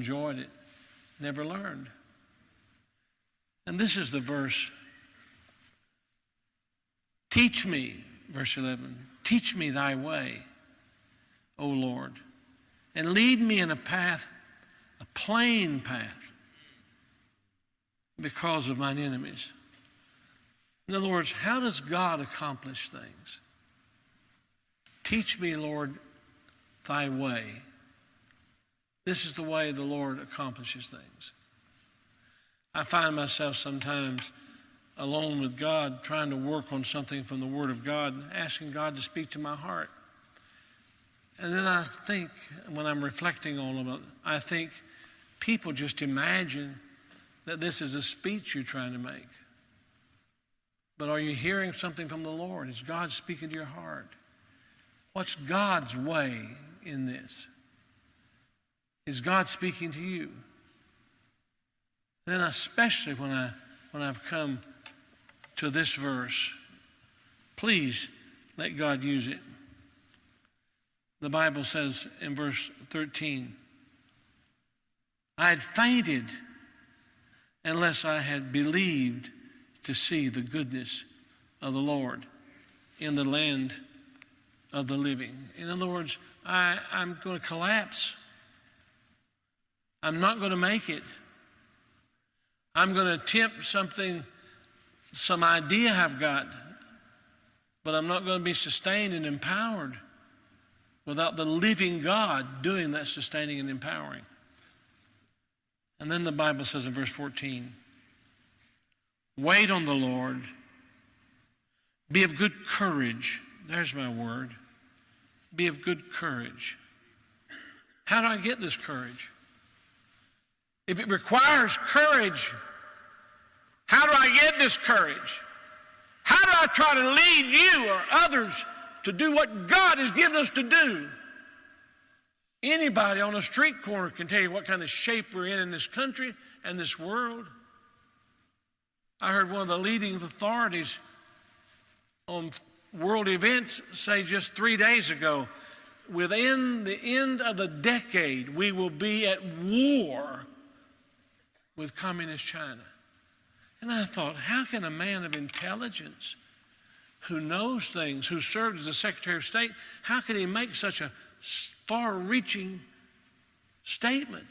enjoyed it, never learned. And this is the verse. Teach me, verse 11, teach me thy way, O Lord, and lead me in a path, a plain path, because of mine enemies. In other words, how does God accomplish things? Teach me, Lord, thy way. This is the way the Lord accomplishes things. I find myself sometimes alone with God, trying to work on something from the Word of God, asking God to speak to my heart. And then I think, when I'm reflecting on it, I think people just imagine that this is a speech you're trying to make. But are you hearing something from the Lord? Is God speaking to your heart? What's God's way in this? Is God speaking to you? Then especially when I've come to this verse, please let God use it. The Bible says in verse 13, I had fainted unless I had believed to see the goodness of the Lord in the land of the living. In other words, I'm going to collapse. I'm not going to make it. I'm going to attempt something, some idea I've got, but I'm not going to be sustained and empowered without the living God doing that sustaining and empowering. And then the Bible says in verse 14, wait on the Lord, be of good courage. There's my word. Be of good courage. How do I get this courage? If it requires courage, how do I get this courage? How do I try to lead you or others to do what God has given us to do? Anybody on a street corner can tell you what kind of shape we're in this country and this world. I heard one of the leading authorities on world events say just 3 days ago, within the end of the decade, we will be at war with communist China. And I thought, how can a man of intelligence who knows things, who served as the Secretary of State, how can he make such a far-reaching statement?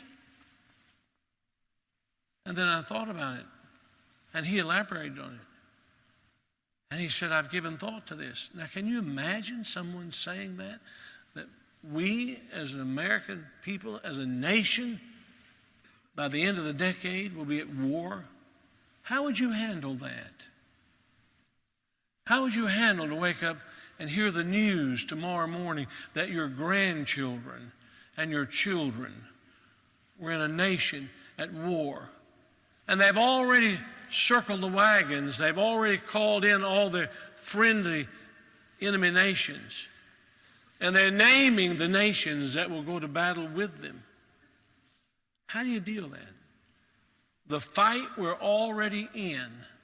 And then I thought about it, and he elaborated on it. And he said, I've given thought to this. Now, can you imagine someone saying that? That we, as an American people, as a nation, by the end of the decade, will be at war? How would you handle that? How would you handle to wake up and hear the news tomorrow morning that your grandchildren and your children were in a nation at war? And they've already circled the wagons. They've already called in all the friendly enemy nations. And they're naming the nations that will go to battle with them. How do you deal with that? The fight we're already in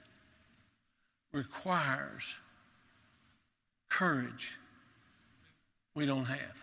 requires courage we don't have.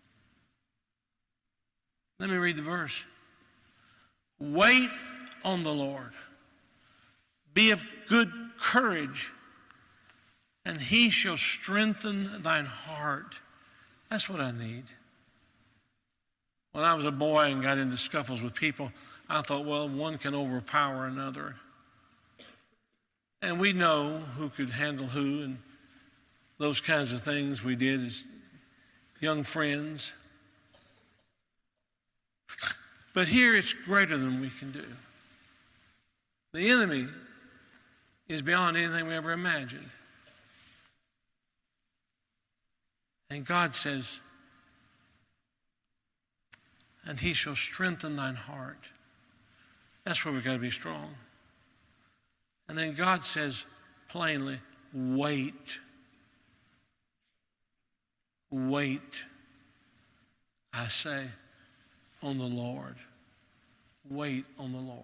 Let me read the verse. Wait on the Lord. Be of good courage, and he shall strengthen thine heart. That's what I need. When I was a boy and got into scuffles with people, I thought, well, one can overpower another. And we know who could handle who, and those kinds of things we did as young friends. But here it's greater than we can do. The enemy is beyond anything we ever imagined. And God says, and he shall strengthen thine heart. That's where we've got to be strong. And then God says plainly, wait. Wait, I say, on the Lord. Wait on the Lord.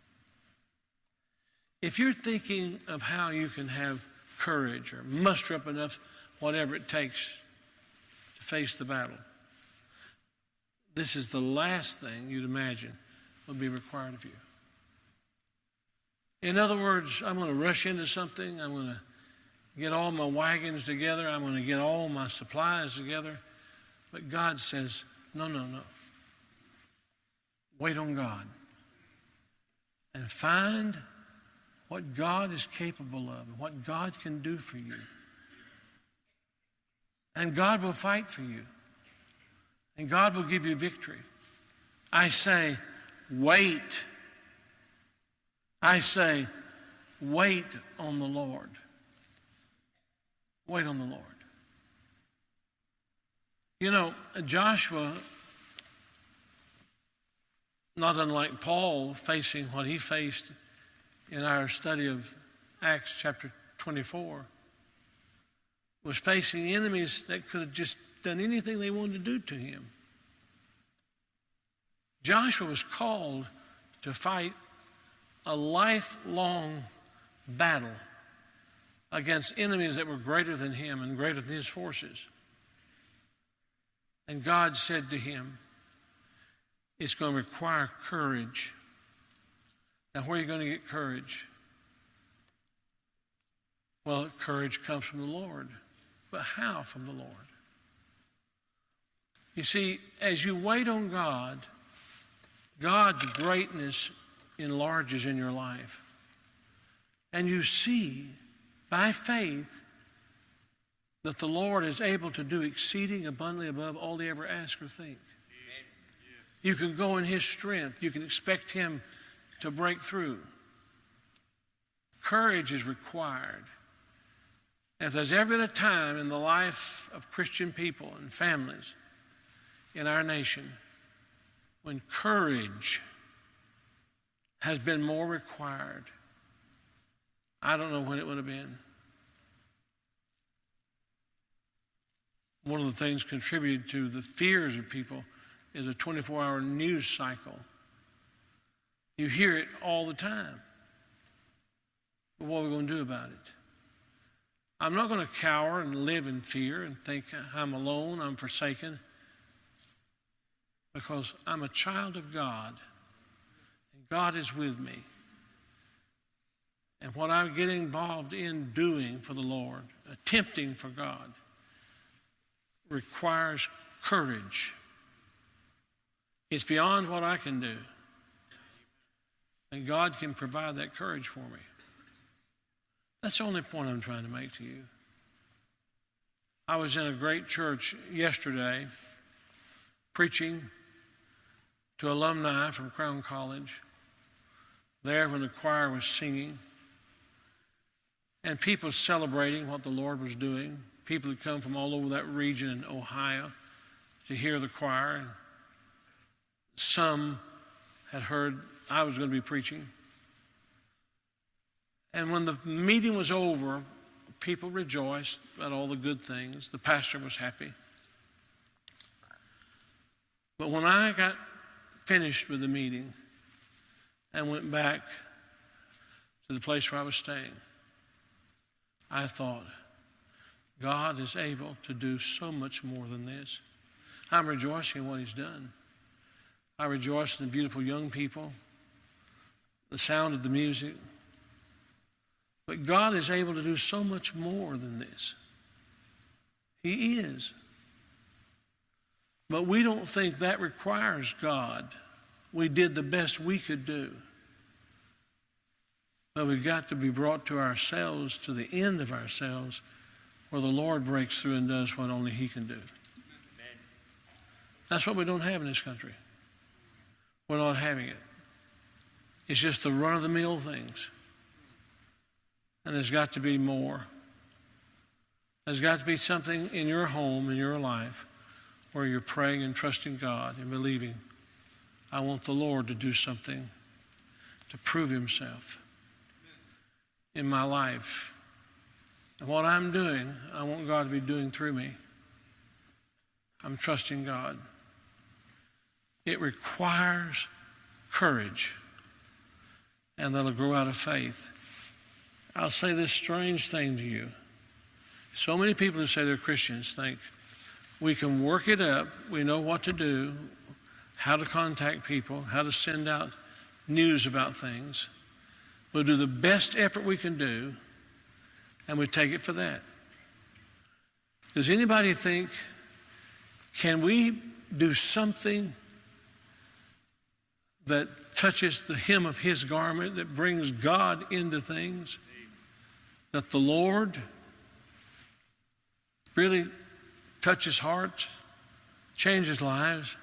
If you're thinking of how you can have courage or muster up enough, whatever it takes to face the battle, this is the last thing you'd imagine would be required of you. In other words, I'm going to rush into something. I'm going to get all my wagons together. I'm going to get all my supplies together. But God says, no, no, no. Wait on God. And find what God is capable of and what God can do for you. And God will fight for you. And God will give you victory. I say, wait. I say, wait on the Lord. Wait on the Lord. You know, Joshua, not unlike Paul facing what he faced in our study of Acts chapter 24, was facing enemies that could have just done anything they wanted to do to him. Joshua was called to fight a lifelong battle against enemies that were greater than him and greater than his forces. And God said to him, it's going to require courage. Now, where are you going to get courage? Well, courage comes from the Lord. But how from the Lord? You see, as you wait on God, God's greatness enlarges in your life. And you see, by faith, that the Lord is able to do exceeding abundantly above all they ever ask or think. You can go in His strength. You can expect Him to break through. Courage is required. And if there's ever been a time in the life of Christian people and families in our nation when courage has been more required, I don't know when it would have been. One of the things contributed to the fears of people is a 24-hour news cycle. You hear it all the time. But what are we going to do about it? I'm not going to cower and live in fear and think I'm alone, I'm forsaken, because I'm a child of God, and God is with me. And what I get involved in doing for the Lord, attempting for God, requires courage. It's beyond what I can do. And God can provide that courage for me. That's the only point I'm trying to make to you. I was in a great church yesterday preaching to alumni from Crown College, there when the choir was singing, and people celebrating what the Lord was doing. People had come from all over that region in Ohio to hear the choir. Some had heard I was going to be preaching. And when the meeting was over, people rejoiced at all the good things. The pastor was happy. But when I got finished with the meeting and went back to the place where I was staying, I thought, God is able to do so much more than this. I'm rejoicing in what He's done. I rejoice in the beautiful young people, the sound of the music. But God is able to do so much more than this. He is. But we don't think that requires God. We did the best we could do. But we've got to be brought to ourselves, to the end of ourselves, where the Lord breaks through and does what only He can do. Amen. That's what we don't have in this country. We're not having it. It's just the run-of-the-mill things. And there's got to be more. There's got to be something in your home, in your life, where you're praying and trusting God and believing, I want the Lord to do something to prove Himself in my life. And what I'm doing, I want God to be doing through me. I'm trusting God. It requires courage, and that'll grow out of faith. I'll say this strange thing to you. So many people who say they're Christians think we can work it up, we know what to do, how to contact people, how to send out news about things. We'll do the best effort we can do, and we take it for that. Does anybody think, can we do something that touches the hem of his garment, that brings God into things, that the Lord really touches hearts, changes lives?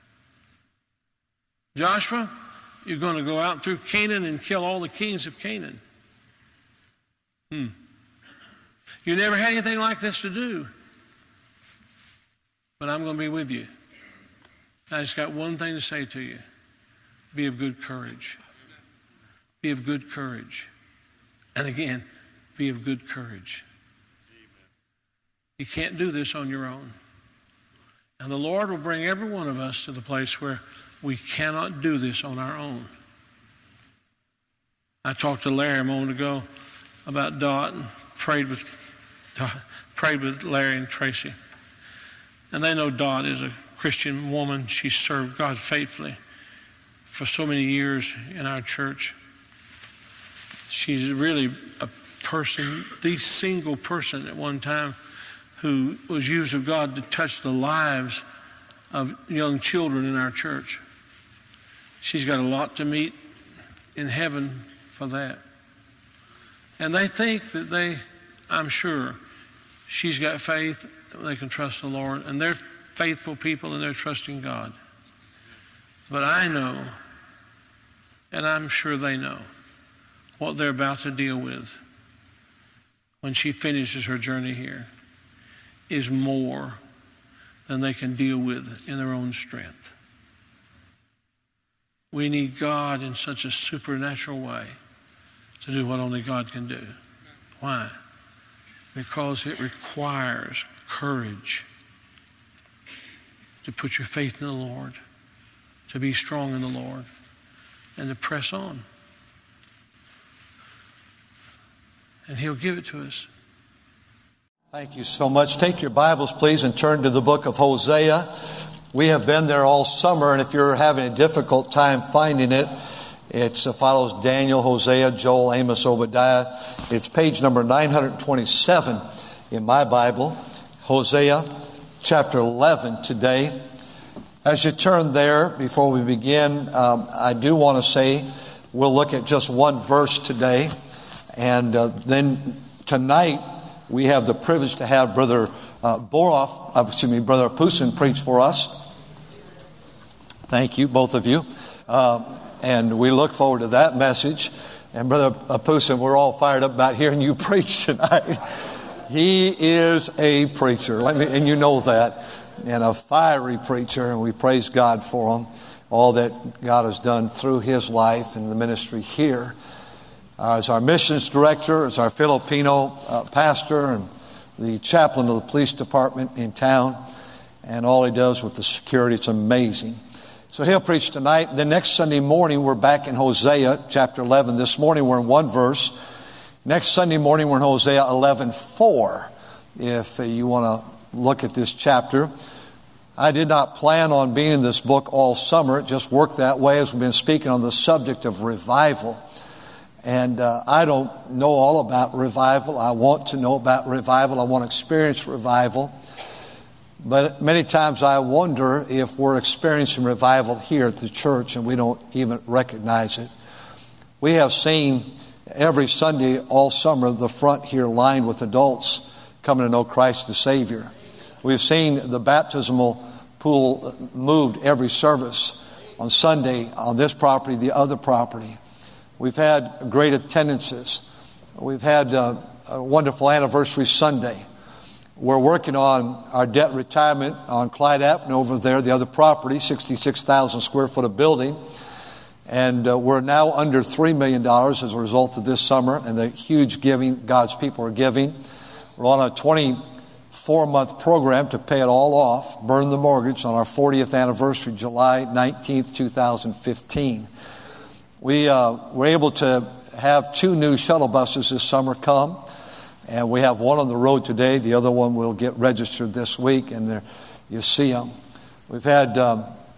Joshua, you're going to go out through Canaan and kill all the kings of Canaan. You never had anything like this to do, but I'm going to be with you. I just got one thing to say to you. Be of good courage. Be of good courage. And again, be of good courage. You can't do this on your own. And the Lord will bring every one of us to the place where we cannot do this on our own. I talked to Larry a moment ago about Dot and prayed with Larry and Tracy. And they know Dot is a Christian woman. She served God faithfully for so many years in our church. She's really a person, the single person at one time who was used of God to touch the lives of young children in our church. She's got a lot to meet in heaven for that. And they think that I'm sure, she's got faith, they can trust the Lord, and they're faithful people and they're trusting God. But I know, and I'm sure they know, what they're about to deal with when she finishes her journey here is more than they can deal with in their own strength. We need God in such a supernatural way to do what only God can do. Why? Because it requires courage to put your faith in the Lord, to be strong in the Lord, and to press on. And He'll give it to us. Thank you so much. Take your Bibles, please, and turn to the book of Hosea. We have been there all summer, and if you're having a difficult time finding it, it follows Daniel, Hosea, Joel, Amos, Obadiah. It's page number 927 in my Bible. Hosea chapter 11 today. As you turn there, before we begin, I do want to say we'll look at just one verse today. And then tonight, we have the privilege to have Brother Brother Pusin preach for us. Thank you, both of you. And we look forward to that message. And Brother Pusin, we're all fired up about hearing you preach tonight. He is a preacher, and you know that, and a fiery preacher, and we praise God for him, all that God has done through his life and the ministry here. As our missions director, as our Filipino pastor, and the chaplain of the police department in town, and all he does with the security, it's amazing. So he'll preach tonight. Then next Sunday morning, we're back in Hosea chapter 11. This morning, we're in one verse. Next Sunday morning, we're in Hosea 11:4. If you want to look at this chapter. I did not plan on being in this book all summer. It just worked that way as we've been speaking on the subject of revival. And I don't know all about revival. I want to know about revival. I want to experience revival. But many times I wonder if we're experiencing revival here at the church and we don't even recognize it. We have seen every Sunday all summer the front here lined with adults coming to know Christ the Savior. We've seen the baptismal pool moved every service on Sunday on this property, the other property. We've had great attendances. We've had a wonderful anniversary Sunday. We're working on our debt retirement on Clyde Avenue over there, the other property, 66,000 square foot of building. And we're now under $3 million as a result of this summer and the huge giving God's people are giving. We're on a 24-month program to pay it all off, burn the mortgage on our 40th anniversary, July 19th, 2015. We were able to have 2 new shuttle buses this summer come. And we have one on the road today. The other one will get registered this week, and you see them. We've had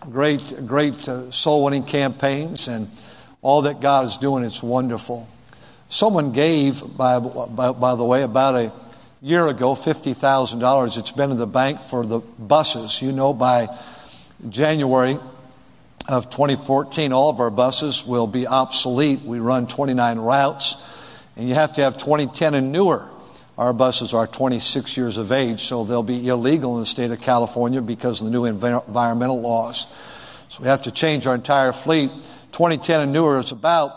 great soul winning campaigns, and all that God is doing. It's wonderful. Someone gave, by the way, about a year ago, $50,000. It's been in the bank for the buses. You know, by January of 2014, all of our buses will be obsolete. We run 29 routes, and you have to have 2010 and newer. Our buses are 26 years of age, so they'll be illegal in the state of California because of the new environmental laws. So we have to change our entire fleet. 2010 and newer is about...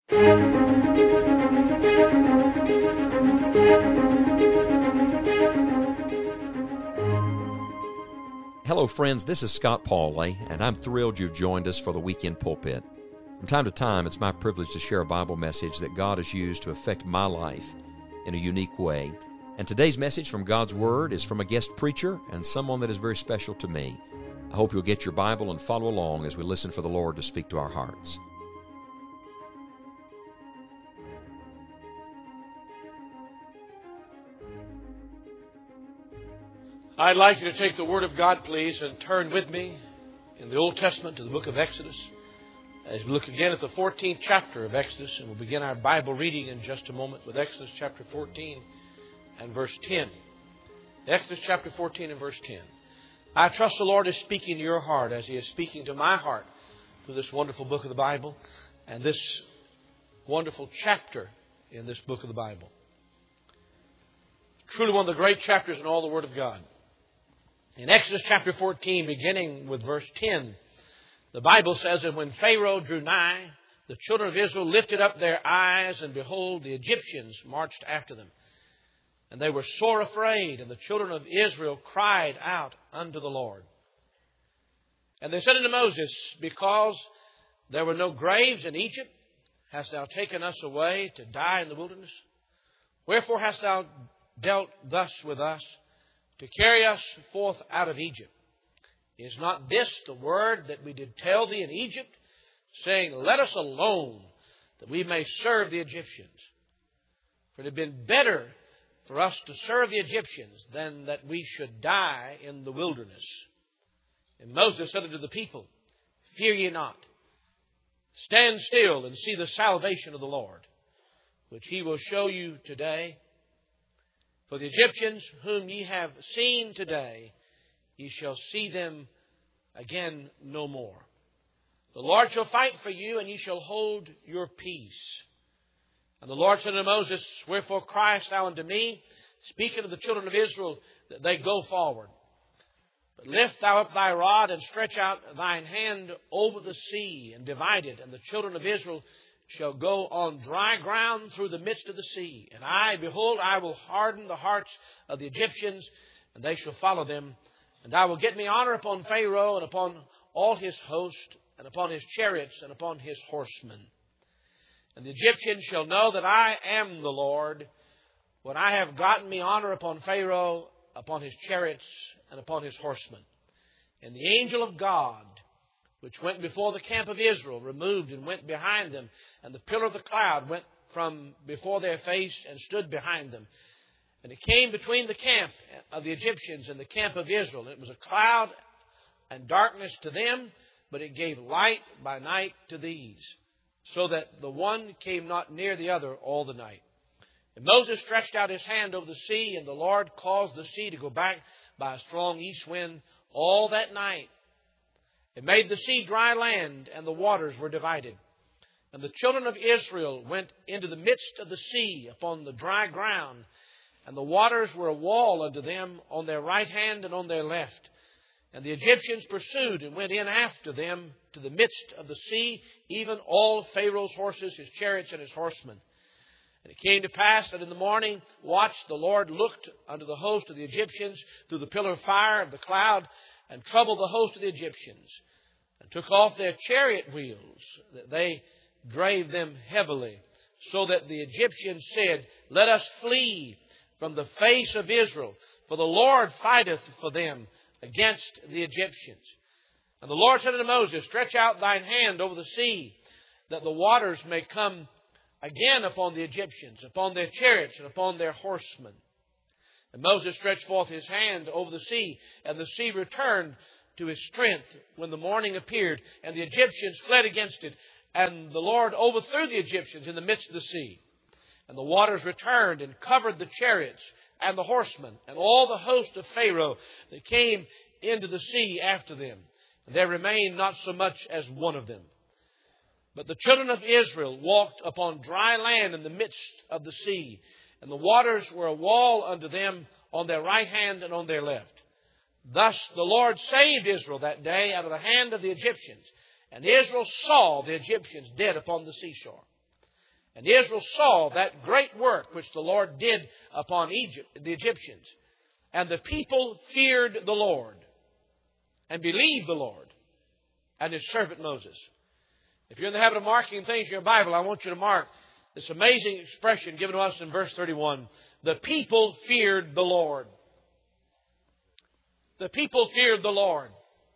Hello friends, this is Scott Pauley, and I'm thrilled you've joined us for the Weekend Pulpit. From time to time, it's my privilege to share a Bible message that God has used to affect my life in a unique way. And today's message from God's Word is from a guest preacher and someone that is very special to me. I hope you'll get your Bible and follow along as we listen for the Lord to speak to our hearts. I'd like you to take the Word of God, please, and turn with me in the Old Testament to the book of Exodus. As we look again at the 14th chapter of Exodus, and we'll begin our Bible reading in just a moment with Exodus chapter 14 and verse 10. Exodus chapter 14 and verse 10. I trust the Lord is speaking to your heart as He is speaking to my heart through this wonderful book of the Bible and this wonderful chapter in this book of the Bible. Truly one of the great chapters in all the Word of God. In Exodus chapter 14, beginning with verse 10, the Bible says that when Pharaoh drew nigh, the children of Israel lifted up their eyes, and behold, the Egyptians marched after them. And they were sore afraid, and the children of Israel cried out unto the Lord. And they said unto Moses, because there were no graves in Egypt, hast thou taken us away to die in the wilderness? Wherefore hast thou dealt thus with us, to carry us forth out of Egypt? Is not this the word that we did tell thee in Egypt, saying, let us alone, that we may serve the Egyptians? For it had been better for us to serve the Egyptians than that we should die in the wilderness. And Moses said unto the people, fear ye not. Stand still and see the salvation of the Lord, which He will show you today. For the Egyptians whom ye have seen today, ye shall see them again no more. The Lord shall fight for you, and ye shall hold your peace. And the Lord said unto Moses, wherefore criest thou unto me, speaking to the children of Israel, that they go forward? But lift thou up thy rod, and stretch out thine hand over the sea, and divide it, and the children of Israel shall go on dry ground through the midst of the sea. And I, behold, I will harden the hearts of the Egyptians, and they shall follow them. And I will get me honor upon Pharaoh, and upon all his host, and upon his chariots, and upon his horsemen. And the Egyptians shall know that I am the Lord, when I have gotten me honor upon Pharaoh, upon his chariots, and upon his horsemen. And the angel of God, which went before the camp of Israel, removed and went behind them. And the pillar of the cloud went from before their face and stood behind them. And it came between the camp of the Egyptians and the camp of Israel. And it was a cloud and darkness to them, but it gave light by night to these, so that the one came not near the other all the night. And Moses stretched out his hand over the sea, and the Lord caused the sea to go back by a strong east wind all that night. It made the sea dry land, and the waters were divided. And the children of Israel went into the midst of the sea upon the dry ground, and the waters were a wall unto them on their right hand and on their left. And the Egyptians pursued and went in after them to the midst of the sea, even all Pharaoh's horses, his chariots, and his horsemen. And it came to pass that in the morning watch the Lord looked unto the host of the Egyptians through the pillar of fire of the cloud, and troubled the host of the Egyptians, and took off their chariot wheels, that they drave them heavily, so that the Egyptians said, let us flee from the face of Israel, for the Lord fighteth for them against the Egyptians. And the Lord said unto Moses, stretch out thine hand over the sea, that the waters may come again upon the Egyptians, upon their chariots, and upon their horsemen. And Moses stretched forth his hand over the sea, and the sea returned to his strength when the morning appeared, and the Egyptians fled against it. And the Lord overthrew the Egyptians in the midst of the sea. And the waters returned and covered the chariots and the horsemen and all the host of Pharaoh that came into the sea after them. And there remained not so much as one of them. But the children of Israel walked upon dry land in the midst of the sea, and the waters were a wall unto them on their right hand and on their left. Thus the Lord saved Israel that day out of the hand of the Egyptians. And Israel saw the Egyptians dead upon the seashore. And Israel saw that great work which the Lord did upon the Egyptians. And the people feared the Lord and believed the Lord and His servant Moses. If you're in the habit of marking things in your Bible, I want you to mark this amazing expression given to us in verse 31. The people feared the Lord. The people feared the Lord.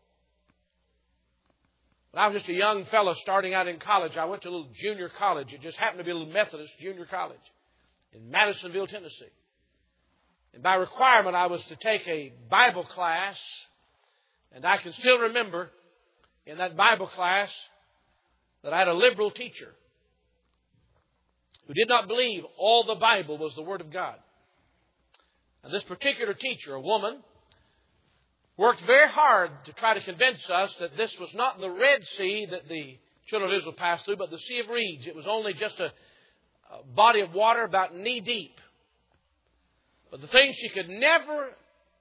When I was just a young fellow starting out in college, I went to a little junior college. It just happened to be a little Methodist junior college in Madisonville, Tennessee. And by requirement, I was to take a Bible class. And I can still remember in that Bible class that I had a liberal teacher who did not believe all the Bible was the Word of God. And this particular teacher, a woman, worked very hard to try to convince us that this was not the Red Sea that the children of Israel passed through, but the Sea of Reeds. It was only just a body of water about knee deep. But the thing she could never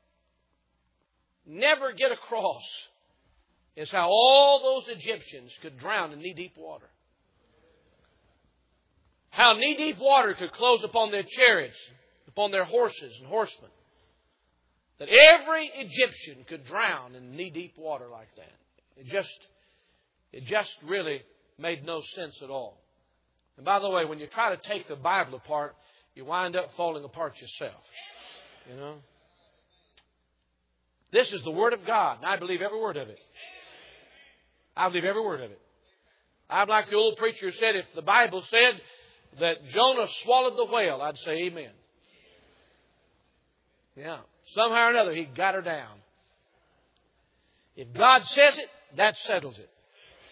get across is how all those Egyptians could drown in knee deep water. How knee deep water could close upon their chariots, upon their horses and horsemen. That every Egyptian could drown in knee-deep water like that. It just really made no sense at all. And by the way, when you try to take the Bible apart, you wind up falling apart yourself. You know? This is the Word of God, and I believe every word of it. I believe every word of it. I'm like the old preacher who said, if the Bible said that Jonah swallowed the whale, I'd say amen. Yeah. Somehow or another, he got her down. If God says it, that settles it.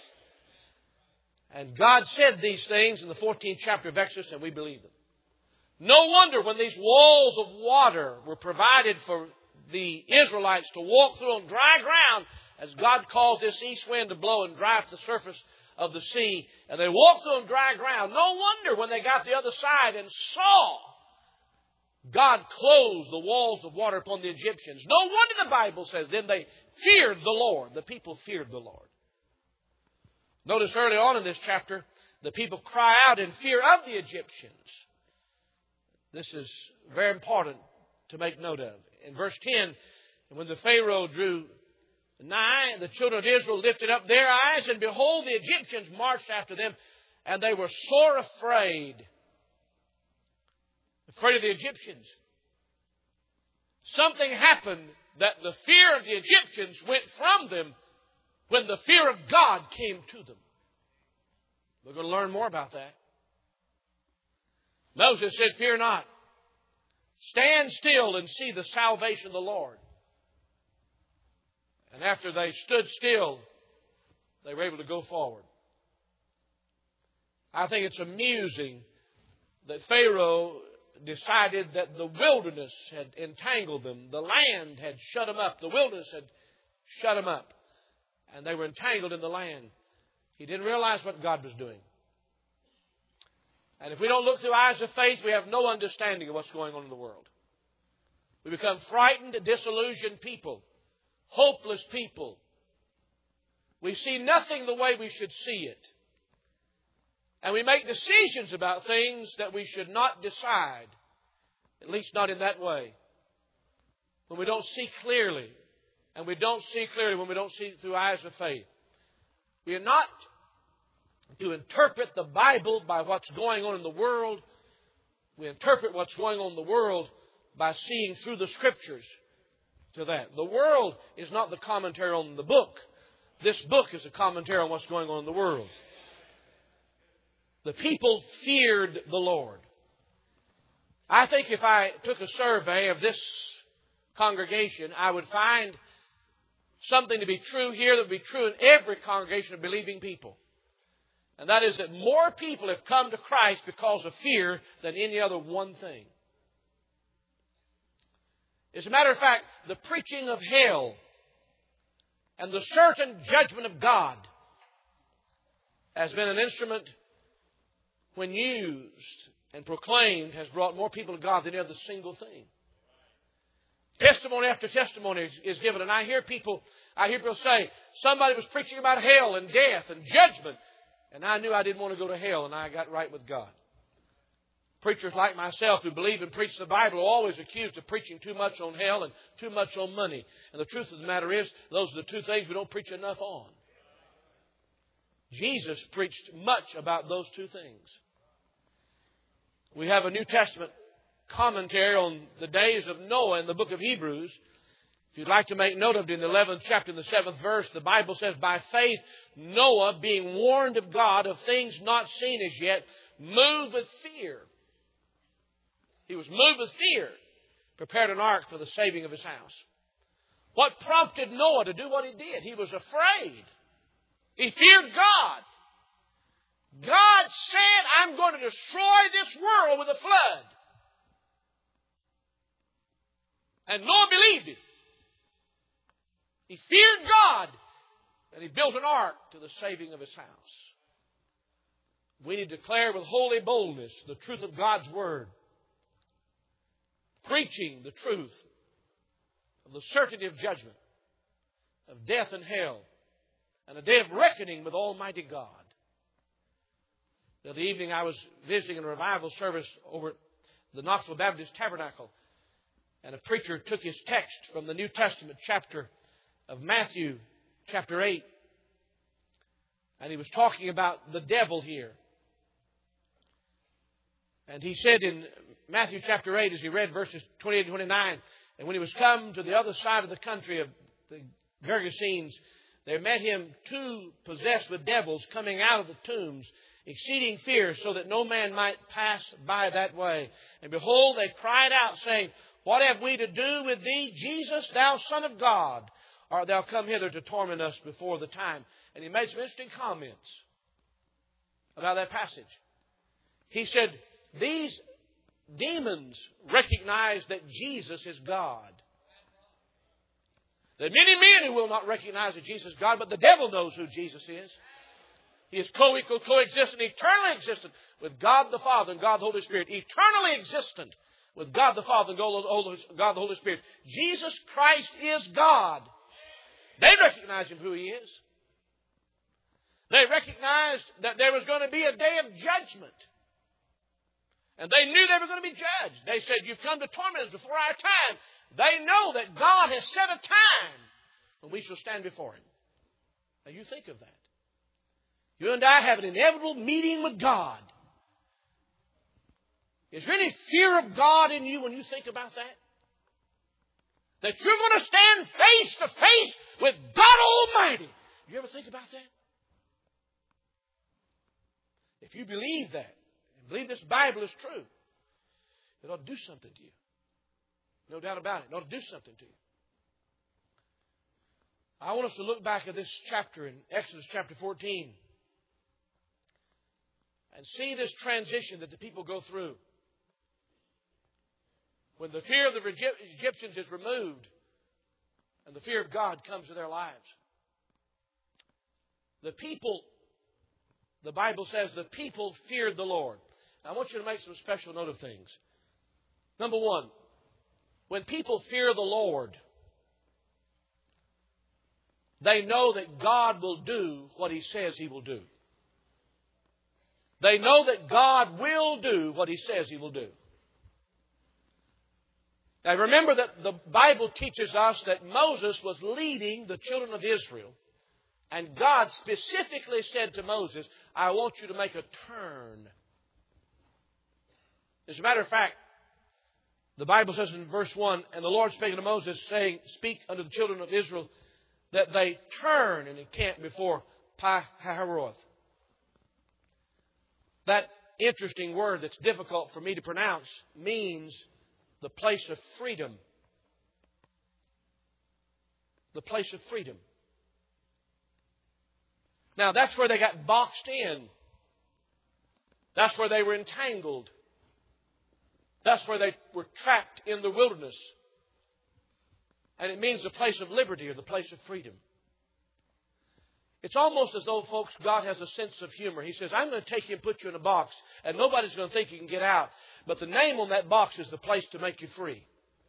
And God said these things in the 14th chapter of Exodus, and we believe them. No wonder when these walls of water were provided for the Israelites to walk through on dry ground, as God caused this east wind to blow and drive to the surface of the sea, and they walked through on dry ground. No wonder when they got to the other side and saw God closed the walls of water upon the Egyptians. No wonder the Bible says, then they feared the Lord. The people feared the Lord. Notice early on in this chapter, the people cry out in fear of the Egyptians. This is very important to make note of. In verse 10, when the Pharaoh drew nigh, the children of Israel lifted up their eyes, and behold, the Egyptians marched after them, and they were sore afraid. Afraid of the Egyptians. Something happened that the fear of the Egyptians went from them when the fear of God came to them. We're going to learn more about that. Moses said, fear not. Stand still and see the salvation of the Lord. And after they stood still, they were able to go forward. I think it's amusing that Pharaoh decided that the wilderness had entangled them. The land had shut them up. The wilderness had shut them up. And they were entangled in the land. He didn't realize what God was doing. And if we don't look through eyes of faith, we have no understanding of what's going on in the world. We become frightened, disillusioned people. Hopeless people. We see nothing the way we should see it. And we make decisions about things that we should not decide. At least not in that way. When we don't see clearly. And we don't see clearly when we don't see through eyes of faith. We are not to interpret the Bible by what's going on in the world. We interpret what's going on in the world by seeing through the Scriptures to that. The world is not the commentary on the book. This book is a commentary on what's going on in the world. The people feared the Lord. I think if I took a survey of this congregation, I would find something to be true here that would be true in every congregation of believing people. And that is that more people have come to Christ because of fear than any other one thing. As a matter of fact, the preaching of hell and the certain judgment of God has been an instrument, when used and proclaimed, has brought more people to God than any other single thing. Testimony after testimony is given, and I hear people say, somebody was preaching about hell and death and judgment, and I knew I didn't want to go to hell, and I got right with God. Preachers like myself who believe and preach the Bible are always accused of preaching too much on hell and too much on money. And the truth of the matter is, those are the two things we don't preach enough on. Jesus preached much about those two things. We have a New Testament commentary on the days of Noah in the book of Hebrews. If you'd like to make note of it, in the 11th chapter, in the 7th verse, the Bible says, by faith Noah, being warned of God of things not seen as yet, moved with fear. He was moved with fear, prepared an ark for the saving of his house. What prompted Noah to do what he did? He was afraid. He feared God. God said, I'm going to destroy this world with a flood. And Noah believed it. He feared God, and he built an ark to the saving of his house. We need to declare with holy boldness the truth of God's Word, preaching the truth of the certainty of judgment, of death and hell, and a day of reckoning with Almighty God. The other evening I was visiting a revival service over at the Knoxville Baptist Tabernacle, and a preacher took his text from the New Testament chapter of Matthew, chapter 8, and he was talking about the devil here. And he said in Matthew chapter 8, as he read verses 28 and 29, and when he was come to the other side of the country of the Gergesenes, there met him two possessed with devils coming out of the tombs, exceeding fear, so that no man might pass by that way. And behold, they cried out, saying, what have we to do with thee, Jesus, thou Son of God? Art thou come hither to torment us before the time? And he made some interesting comments about that passage. He said, these demons recognize that Jesus is God. There are many men who will not recognize that Jesus is God, but the devil knows who Jesus is. He is co-equal, co-existent, eternally existent with God the Father and God the Holy Spirit. Eternally existent with God the Father and God the Holy Spirit. Jesus Christ is God. They recognized Him who He is. They recognized that there was going to be a day of judgment. And they knew they were going to be judged. They said, you've come to torment us before our time. They know that God has set a time when we shall stand before Him. Now you think of that. You and I have an inevitable meeting with God. Is there any fear of God in you when you think about that? That you're going to stand face to face with God Almighty. Do you ever think about that? If you believe that, and believe this Bible is true, it ought to do something to you. No doubt about it. It ought to do something to you. I want us to look back at this chapter in Exodus chapter 14 and see this transition that the people go through. When the fear of the Egyptians is removed and the fear of God comes to their lives. The people, the Bible says, the people feared the Lord. Now, I want you to make some special note of things. Number one, when people fear the Lord, they know that God will do what He says He will do. They know that God will do what He says He will do. Now remember that the Bible teaches us that Moses was leading the children of Israel. And God specifically said to Moses, I want you to make a turn. As a matter of fact, the Bible says in verse 1, and the Lord spake unto Moses, saying, speak unto the children of Israel, that they turn and encamp before Pi-hahiroth. That interesting word that's difficult for me to pronounce means the place of freedom. the place of freedom. Now, that's where they got boxed in. That's where they were entangled. That's where they were trapped in the wilderness. And it means the place of liberty or the place of freedom. It's almost as though, folks, God has a sense of humor. He says, I'm going to take you and put you in a box, and nobody's going to think you can get out. But the name on that box is the place to make you free.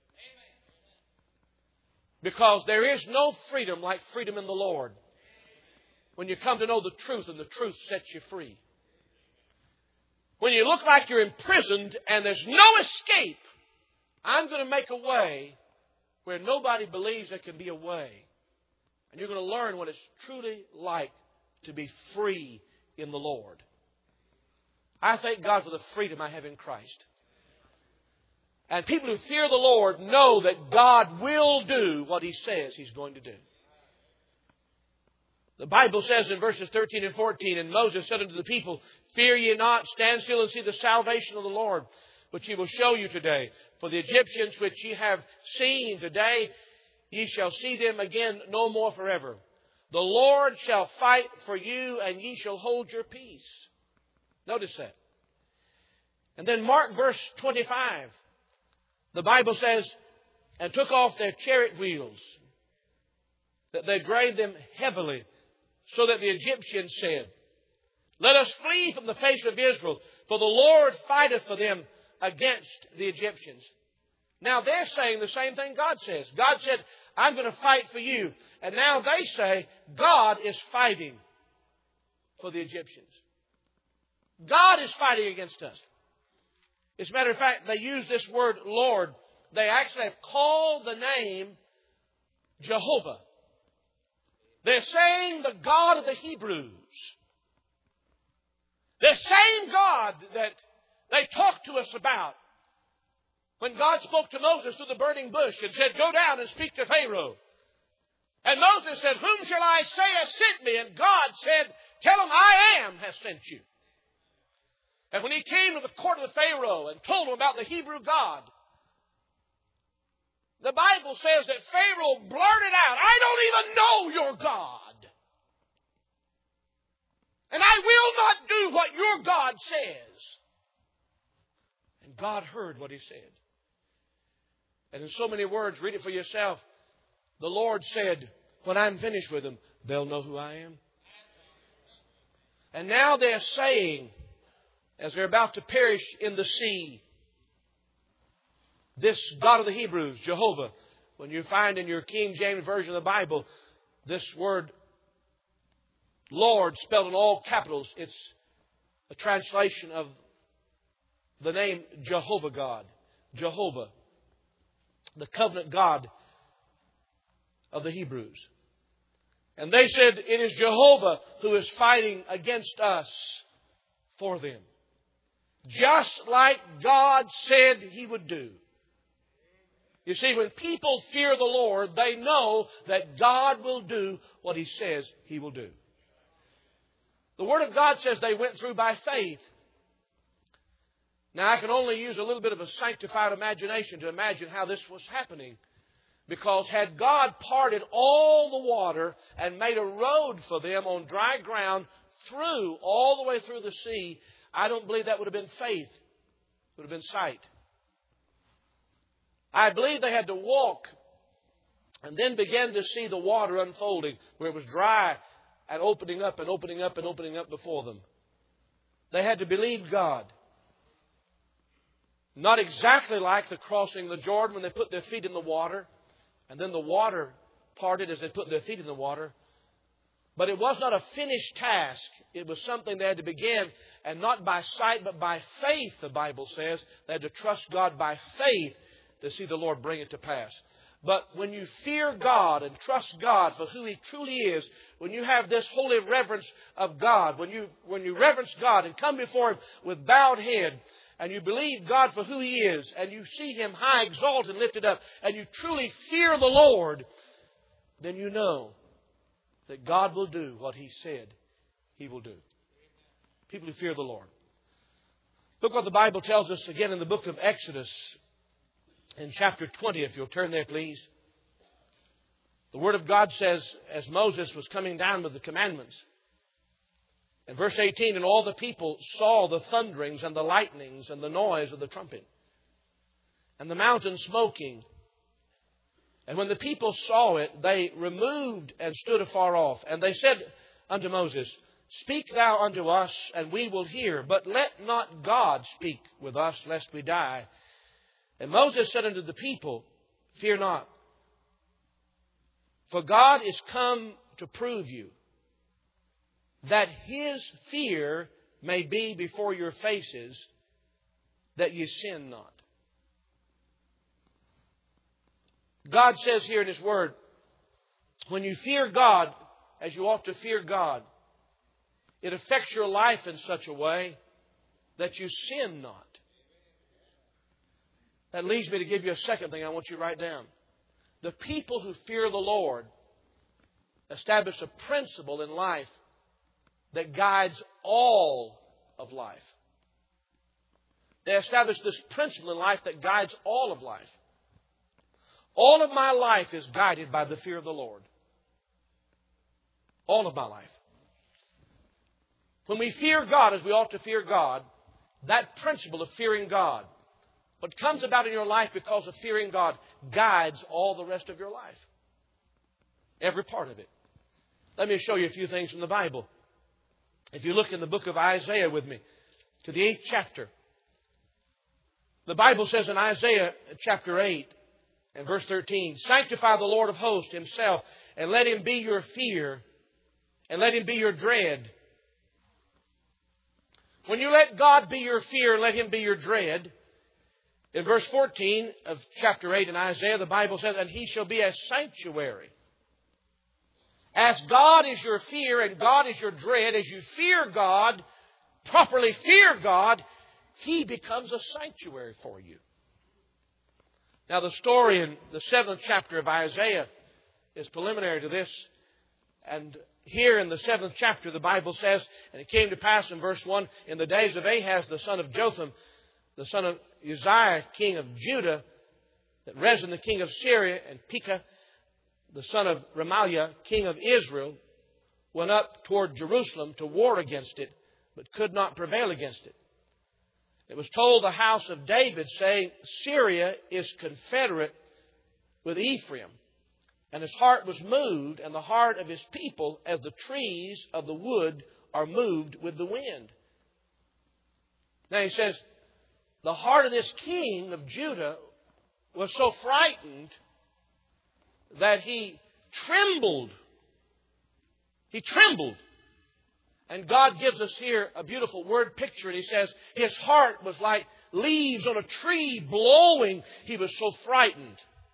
Because there is no freedom like freedom in the Lord. When you come to know the truth, and the truth sets you free. When you look like you're imprisoned and there's no escape, I'm going to make a way where nobody believes there can be a way. And you're going to learn what it's truly like to be free in the Lord. I thank God for the freedom I have in Christ. And people who fear the Lord know that God will do what He says He's going to do. The Bible says in verses 13 and 14, and Moses said unto the people, Fear ye not, stand still and see the salvation of the Lord, which He will show you today. For the Egyptians which ye have seen today, ye shall see them again no more forever. The Lord shall fight for you, and ye shall hold your peace. Notice that. And then mark verse 25. The Bible says, and took off their chariot wheels, that they drave them heavily, so that the Egyptians said, Let us flee from the face of Israel, for the Lord fighteth for them against the Egyptians. Now they're saying the same thing God says. God said, I'm going to fight for you. And now they say, God is fighting for the Egyptians. God is fighting against us. As a matter of fact, they use this word Lord. They actually have called the name Jehovah. They're saying the God of the Hebrews. The same God that they talked to us about when God spoke to Moses through the burning bush and said, Go down and speak to Pharaoh. And Moses said, Whom shall I say has sent me? And God said, Tell him I am has sent you. And when he came to the court of the Pharaoh and told him about the Hebrew God, the Bible says that Pharaoh blurted out, I don't even know your God. And I will not do what your God says. And God heard what he said. And in so many words, read it for yourself. The Lord said, when I'm finished with them, they'll know who I am. And now they're saying, as they're about to perish in the sea, this God of the Hebrews, Jehovah, when you find in your King James Version of the Bible, this word Lord spelled in all capitals, it's a translation of the name Jehovah God. Jehovah, the covenant God of the Hebrews. And they said, it is Jehovah who is fighting against us for them. Just like God said He would do. You see, when people fear the Lord, they know that God will do what He says He will do. The Word of God says they went through by faith. Now, I can only use a little bit of a sanctified imagination to imagine how this was happening. Because had God parted all the water and made a road for them on dry ground through, all the way through the sea, I don't believe that would have been faith. It would have been sight. I believe they had to walk and then begin to see the water unfolding where it was dry and opening up and opening up and opening up before them. They had to believe God. Not exactly like the crossing the Jordan when they put their feet in the water and then the water parted as they put their feet in the water. But it was not a finished task. It was something they had to begin, and not by sight but by faith, the Bible says. They had to trust God by faith to see the Lord bring it to pass. But when you fear God and trust God for who He truly is, when you have this holy reverence of God, when you reverence God and come before Him with bowed head, and you believe God for who He is, and you see Him high, exalted, and lifted up, and you truly fear the Lord, then you know that God will do what He said He will do. People who fear the Lord. Look what the Bible tells us again in the book of Exodus, in chapter 20, if you'll turn there, please. The Word of God says, as Moses was coming down with the commandments, in verse 18, and all the people saw the thunderings and the lightnings and the noise of the trumpet, and the mountain smoking. And when the people saw it, they removed and stood afar off. And they said unto Moses, Speak thou unto us, and we will hear. But let not God speak with us, lest we die. And Moses said unto the people, Fear not, for God is come to prove you, that His fear may be before your faces, that ye sin not. God says here in His Word, when you fear God as you ought to fear God, it affects your life in such a way that you sin not. That leads me to give you a second thing I want you to write down. The people who fear the Lord establish a principle in life that guides all of life. They establish this principle in life that guides all of life. All of my life is guided by the fear of the Lord. All of my life. When we fear God as we ought to fear God, that principle of fearing God, what comes about in your life because of fearing God, guides all the rest of your life. Every part of it. Let me show you a few things from the Bible. If you look in the book of Isaiah with me, to the 8th chapter, the Bible says in Isaiah chapter 8 and verse 13, Sanctify the Lord of hosts Himself, and let Him be your fear, and let Him be your dread. When you let God be your fear and let Him be your dread, in verse 14 of chapter 8 in Isaiah, the Bible says, And He shall be a sanctuary. As God is your fear and God is your dread, as you fear God, properly fear God, He becomes a sanctuary for you. Now the story in the 7th chapter of Isaiah is preliminary to this. And here in the 7th chapter the Bible says, And it came to pass in verse 1, In the days of Ahaz the son of Jotham, the son of Uzziah, king of Judah, that Rezin the king of Syria, and Pekah, the son of Remaliah, king of Israel, went up toward Jerusalem to war against it, but could not prevail against it. It was told the house of David, saying, Syria is confederate with Ephraim. And his heart was moved, and the heart of his people, as the trees of the wood are moved with the wind. Now he says, the heart of this king of Judah was so frightened that he trembled. He trembled. And God gives us here a beautiful word picture. And He says, his heart was like leaves on a tree blowing. He was so frightened.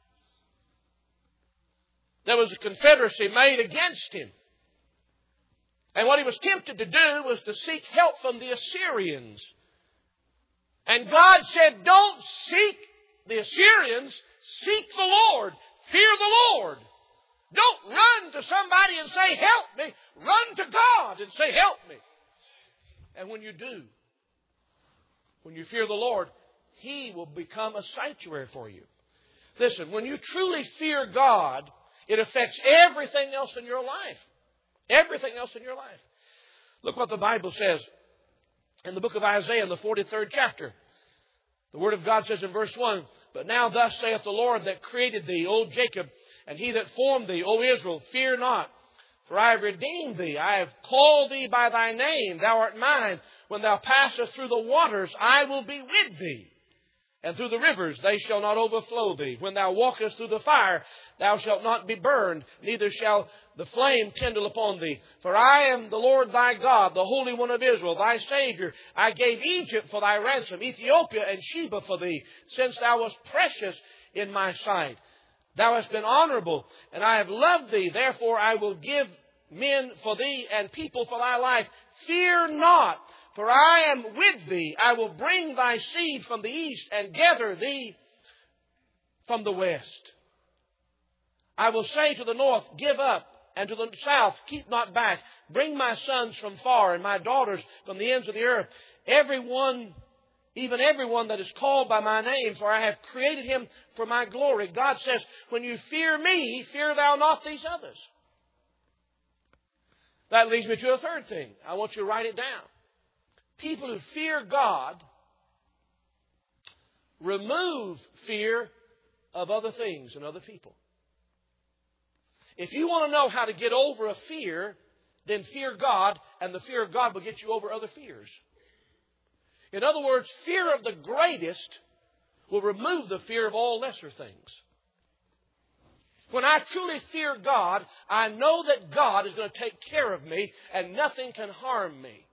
There was a confederacy made against him. And what he was tempted to do was to seek help from the Assyrians. And God said, don't seek the Assyrians, seek the Lord. Fear the Lord. Don't run to somebody and say, help me. Run to God and say, help me. And when you do, when you fear the Lord, He will become a sanctuary for you. Listen, when you truly fear God, it affects everything else in your life. Everything else in your life. Look what the Bible says in the book of Isaiah in the 43rd chapter. The Word of God says in verse 1, But now thus saith the Lord that created thee, O Jacob, and He that formed thee, O Israel, fear not, for I have redeemed thee. I have called thee by thy name. Thou art mine. When thou passest through the waters, I will be with thee. And through the rivers, they shall not overflow thee. When thou walkest through the fire, thou shalt not be burned, neither shall the flame kindle upon thee. For I am the Lord thy God, the Holy One of Israel, thy Savior. I gave Egypt for thy ransom, Ethiopia and Sheba for thee, since thou wast precious in my sight. Thou hast been honorable, and I have loved thee. Therefore I will give men for thee and people for thy life. Fear not, for I am with thee. I will bring thy seed from the east and gather thee from the west. I will say to the north, give up, and to the south, keep not back. Bring my sons from far and my daughters from the ends of the earth. Every one even everyone that is called by my name, for I have created him for my glory. God says, when you fear me, fear thou not these others. That leads me to a third thing. I want you to write it down. People who fear God remove fear of other things and other people. If you want to know how to get over a fear, then fear God, and the fear of God will get you over other fears. In other words, fear of the greatest will remove the fear of all lesser things. When I truly fear God, I know that God is going to take care of me and nothing can harm me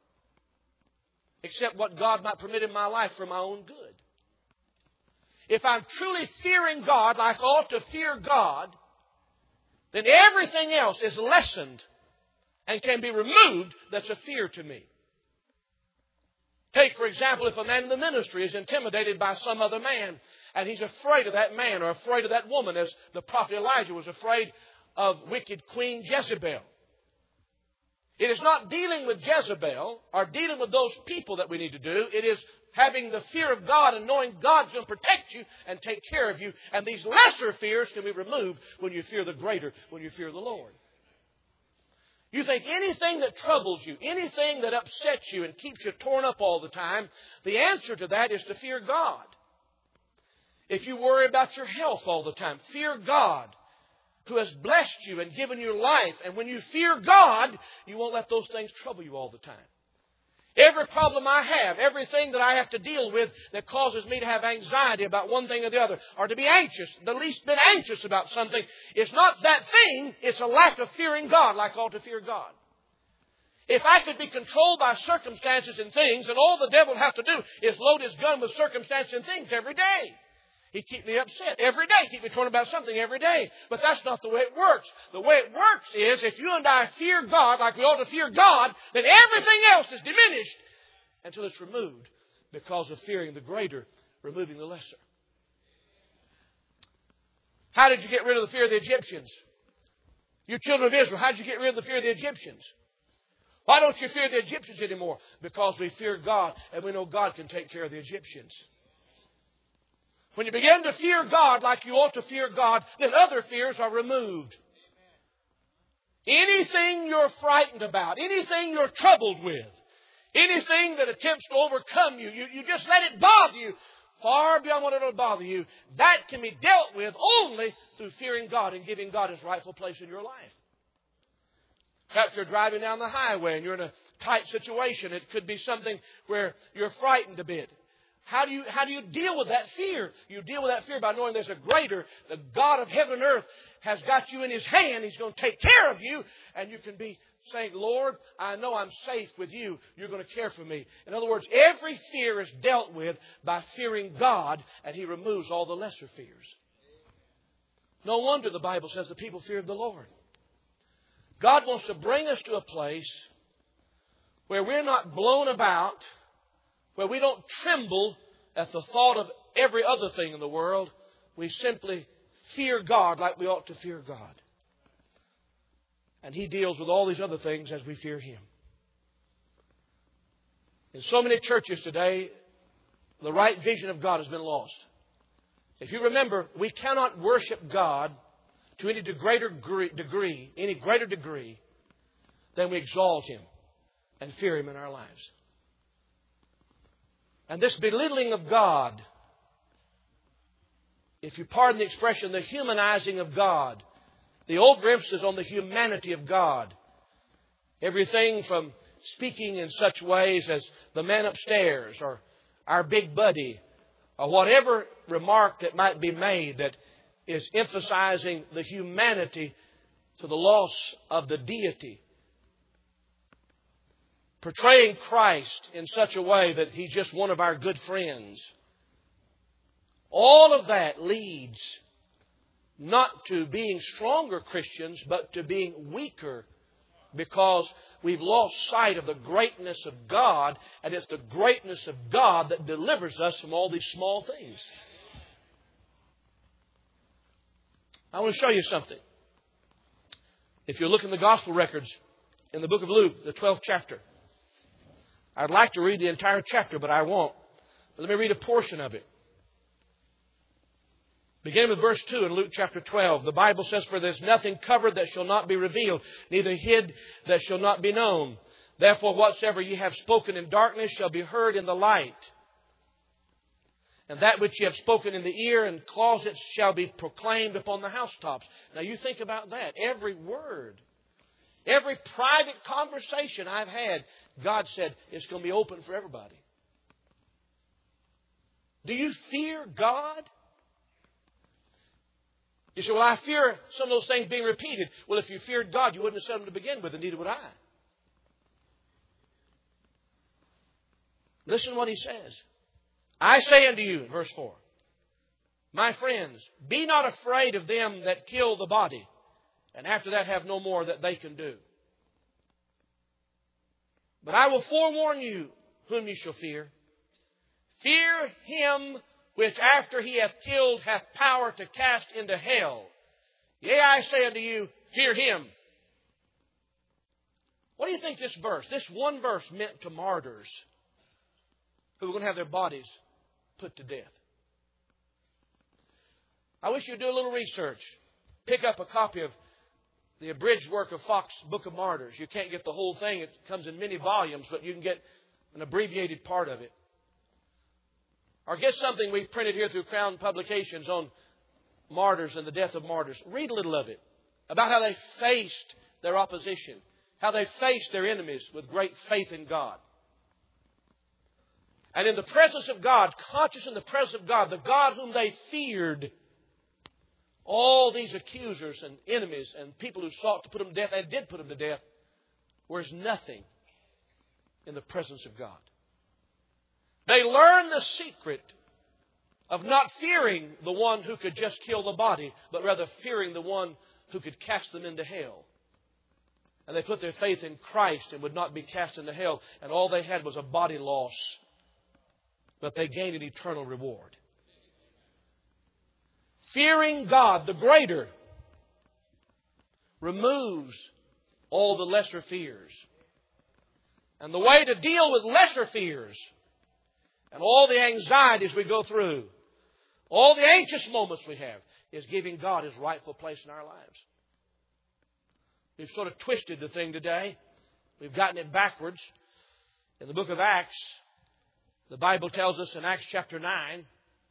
except what God might permit in my life for my own good. If I'm truly fearing God like I ought to fear God, then everything else is lessened and can be removed that's a fear to me. Take, for example, if a man in the ministry is intimidated by some other man, and he's afraid of that man or afraid of that woman, as the prophet Elijah was afraid of wicked Queen Jezebel. It is not dealing with Jezebel or dealing with those people that we need to do. It is having the fear of God and knowing God's going to protect you and take care of you. And these lesser fears can be removed when you fear the greater, when you fear the Lord. You think anything that troubles you, anything that upsets you and keeps you torn up all the time, the answer to that is to fear God. If you worry about your health all the time, fear God, who has blessed you and given you life. And when you fear God, you won't let those things trouble you all the time. Every problem I have, everything that I have to deal with that causes me to have anxiety about one thing or the other, or to be anxious, the least bit anxious about something, it's not that thing, it's a lack of fearing God like I ought to fear God. If I could be controlled by circumstances and things, then all the devil would have to do is load his gun with circumstances and things every day. He'd keep me upset every day, keep me torn about something every day. But that's not the way it works. The way it works is if you and I fear God like we ought to fear God, then everything else is diminished until it's removed because of fearing the greater, removing the lesser. How did you get rid of the fear of the Egyptians? You children of Israel, how did you get rid of the fear of the Egyptians? Why don't you fear the Egyptians anymore? Because we fear God and we know God can take care of the Egyptians. When you begin to fear God like you ought to fear God, then other fears are removed. Anything you're frightened about, anything you're troubled with, anything that attempts to overcome you, you just let it bother you, far beyond what it'll bother you, that can be dealt with only through fearing God and giving God His rightful place in your life. Perhaps you're driving down the highway and you're in a tight situation. It could be something where you're frightened a bit. How do you deal with that fear? You deal with that fear by knowing there's a greater, the God of heaven and earth has got you in His hand. He's going to take care of you. And you can be saying, Lord, I know I'm safe with you. You're going to care for me. In other words, every fear is dealt with by fearing God, and He removes all the lesser fears. No wonder the Bible says the people feared the Lord. God wants to bring us to a place where we're not blown about, where we don't tremble at the thought of every other thing in the world. We simply fear God like we ought to fear God. And He deals with all these other things as we fear Him. In so many churches today, the right vision of God has been lost. If you remember, we cannot worship God to any greater degree than we exalt Him and fear Him in our lives. And this belittling of God, if you pardon the expression, the humanizing of God, the overemphasis on the humanity of God, everything from speaking in such ways as the man upstairs or our big buddy or whatever remark that might be made that is emphasizing the humanity to the loss of the deity. Portraying Christ in such a way that He's just one of our good friends. All of that leads not to being stronger Christians, but to being weaker because we've lost sight of the greatness of God, and it's the greatness of God that delivers us from all these small things. I want to show you something. If you look in the Gospel records in the book of Luke, the 12th chapter, I'd like to read the entire chapter, but I won't. Let me read a portion of it. Beginning with verse 2 in Luke chapter 12. The Bible says, "For there is nothing covered that shall not be revealed, neither hid that shall not be known. Therefore whatsoever ye have spoken in darkness shall be heard in the light. And that which ye have spoken in the ear and closets shall be proclaimed upon the housetops." Now you think about that. Every word, every private conversation I've had, God said it's going to be open for everybody. Do you fear God? You say, "Well, I fear some of those things being repeated." Well, if you feared God, you wouldn't have said them to begin with, and neither would I. Listen to what He says. "I say unto you," verse 4, "My friends, be not afraid of them that kill the body, and after that have no more that they can do. But I will forewarn you whom ye shall fear. Fear him which after he hath killed hath power to cast into hell. Yea, I say unto you, fear him." What do you think this verse, this one verse, meant to martyrs who were going to have their bodies put to death? I wish you'd do a little research. Pick up a copy of the abridged work of Fox, Book of Martyrs. You can't get the whole thing. It comes in many volumes, but you can get an abbreviated part of it. Or get something we've printed here through Crown Publications on martyrs and the death of martyrs. Read a little of it about how they faced their opposition, how they faced their enemies with great faith in God. And in the presence of God, conscious in the presence of God, the God whom they feared, all these accusers and enemies and people who sought to put them to death, and did put them to death, were as nothing in the presence of God. They learned the secret of not fearing the one who could just kill the body, but rather fearing the one who could cast them into hell. And they put their faith in Christ and would not be cast into hell. And all they had was a body loss, but they gained an eternal reward. Fearing God, the greater, removes all the lesser fears. And the way to deal with lesser fears and all the anxieties we go through, all the anxious moments we have, is giving God His rightful place in our lives. We've sort of twisted the thing today. We've gotten it backwards. In the book of Acts, the Bible tells us in Acts chapter 9,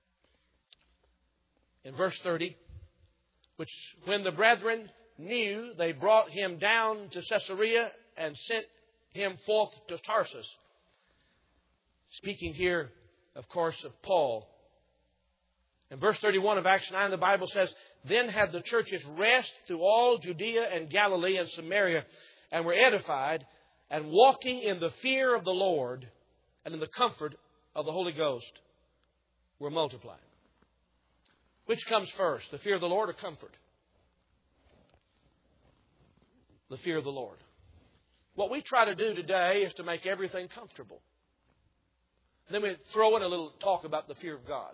in verse 30, which when the brethren knew, they brought him down to Caesarea and sent him forth to Tarsus. Speaking here, of course, of Paul. In verse 31 of Acts 9, the Bible says, "Then had the churches rest through all Judea and Galilee and Samaria, and were edified, and walking in the fear of the Lord and in the comfort of the Holy Ghost were multiplied." Which comes first, the fear of the Lord or comfort? The fear of the Lord. What we try to do today is to make everything comfortable. Then we throw in a little talk about the fear of God.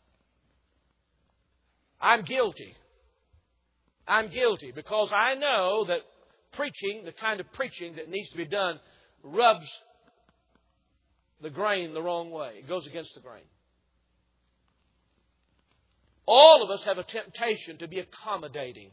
I'm guilty. I'm guilty because I know that preaching, the kind of preaching that needs to be done, rubs the grain the wrong way. It goes against the grain. All of us have a temptation to be accommodating.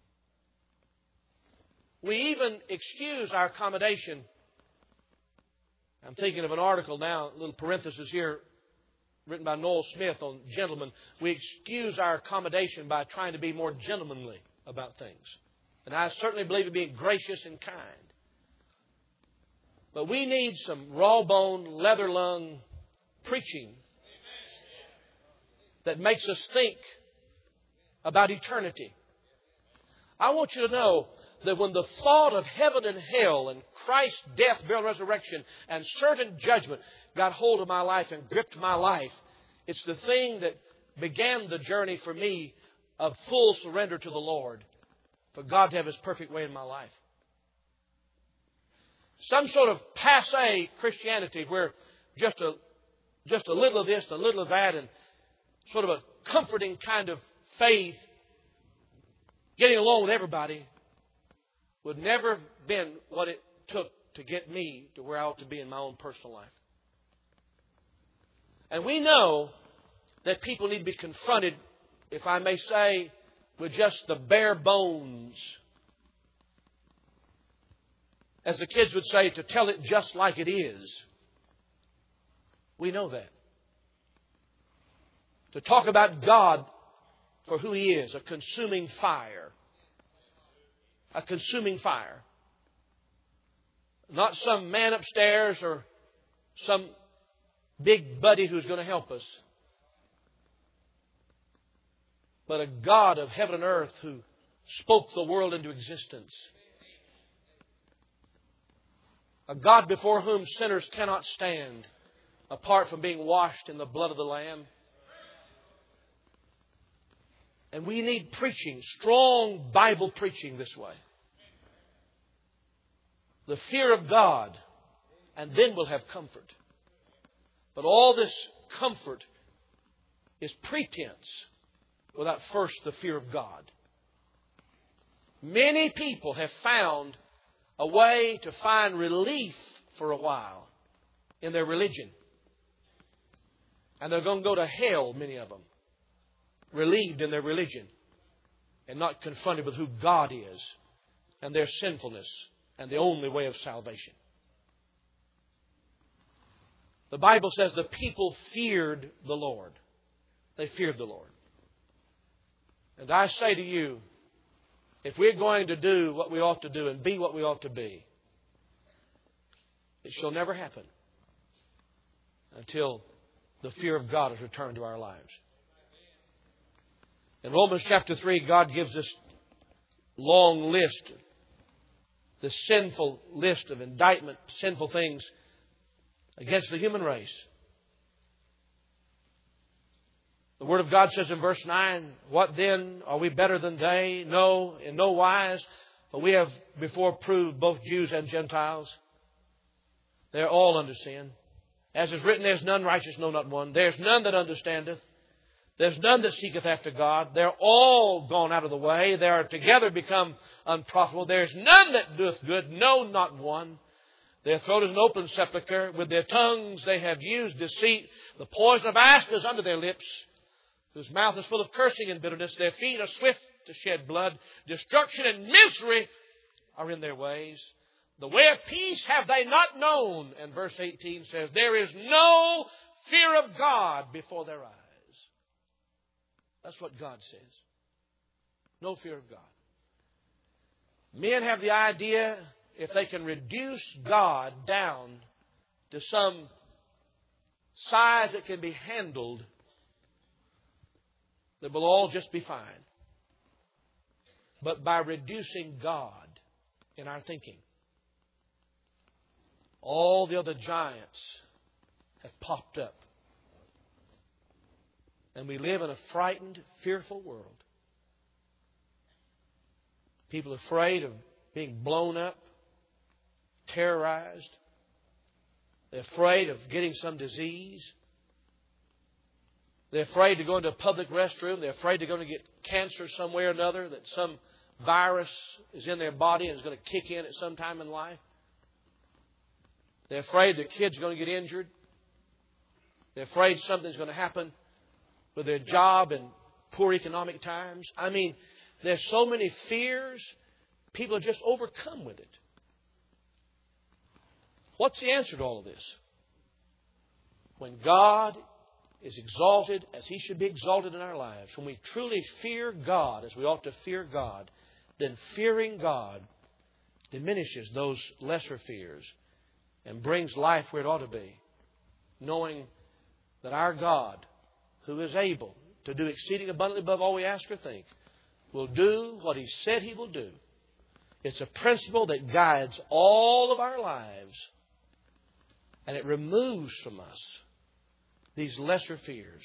We even excuse our accommodation. I'm thinking of an article now, a little parenthesis here, written by Noel Smith on gentlemen. We excuse our accommodation by trying to be more gentlemanly about things. And I certainly believe in being gracious and kind. But we need some raw-boned, leather-lung preaching that makes us think about eternity. I want you to know that when the thought of heaven and hell and Christ's death, burial, and resurrection and certain judgment got hold of my life and gripped my life, it's the thing that began the journey for me of full surrender to the Lord, for God to have His perfect way in my life. Some sort of passé Christianity where just a little of this, a little of that, and sort of a comforting kind of faith, getting along with everybody, would never have been what it took to get me to where I ought to be in my own personal life. And we know that people need to be confronted, if I may say, with just the bare bones. As the kids would say, to tell it just like it is. We know that. To talk about God for who He is, a consuming fire. A consuming fire. Not some man upstairs or some big buddy who's going to help us. But a God of heaven and earth who spoke the world into existence. A God before whom sinners cannot stand apart from being washed in the blood of the Lamb. And we need preaching, strong Bible preaching this way. The fear of God, and then we'll have comfort. But all this comfort is pretense without first the fear of God. Many people have found a way to find relief for a while in their religion. And they're going to go to hell, many of them, relieved in their religion and not confronted with who God is and their sinfulness and the only way of salvation. The Bible says the people feared the Lord. They feared the Lord. And I say to you, if we're going to do what we ought to do and be what we ought to be, it shall never happen until the fear of God is returned to our lives. In Romans chapter 3, God gives this long list, this sinful list of indictment, sinful things against the human race. The Word of God says in verse 9, "What then? Are we better than they? No, in no wise. For we have before proved both Jews and Gentiles. They are all under sin. As is written, there's none righteous, no, not one. There's none that understandeth. There's none that seeketh after God. They're all gone out of the way. They are together become unprofitable. There's none that doeth good, no, not one. Their throat is an open sepulchre. With their tongues they have used deceit. The poison of asp is under their lips, whose mouth is full of cursing and bitterness. Their feet are swift to shed blood. Destruction and misery are in their ways. The way of peace have they not known." And verse 18 says, "There is no fear of God before their eyes." That's what God says. No fear of God. Men have the idea if they can reduce God down to some size that can be handled, that will all just be fine. But by reducing God in our thinking, all the other giants have popped up. And we live in a frightened, fearful world. People are afraid of being blown up, terrorized. They're afraid of getting some disease. They're afraid to go into a public restroom. They're afraid they're going to get cancer somewhere or another, that some virus is in their body and is going to kick in at some time in life. They're afraid their kids are going to get injured. They're afraid something's going to happen with their job in poor economic times. I mean, there's so many fears. People are just overcome with it. What's the answer to all of this? When God is exalted as He should be exalted in our lives, when we truly fear God as we ought to fear God, then fearing God diminishes those lesser fears and brings life where it ought to be, knowing that our God, who is able to do exceeding abundantly above all we ask or think, will do what He said He will do. It's a principle that guides all of our lives, and it removes from us these lesser fears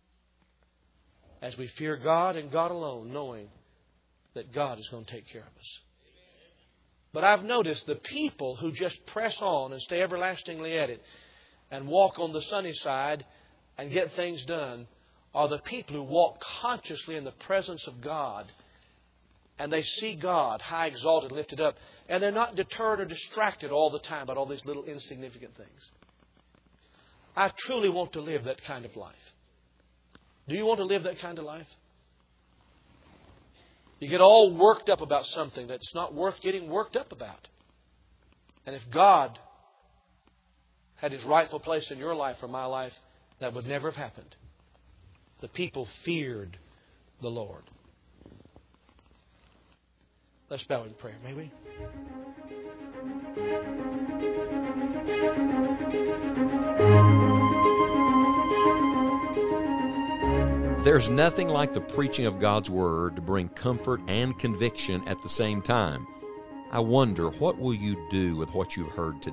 as we fear God and God alone, knowing that God is going to take care of us. But I've noticed the people who just press on and stay everlastingly at it and walk on the sunny side and get things done are the people who walk consciously in the presence of God, and they see God high exalted, lifted up, and they're not deterred or distracted all the time by all these little insignificant things. I truly want to live that kind of life. Do you want to live that kind of life? You get all worked up about something that's not worth getting worked up about. And if God had His rightful place in your life or my life, that would never have happened. The people feared the Lord. Let's bow in prayer, may we? There's nothing like the preaching of God's Word to bring comfort and conviction at the same time. I wonder, what will you do with what you've heard today?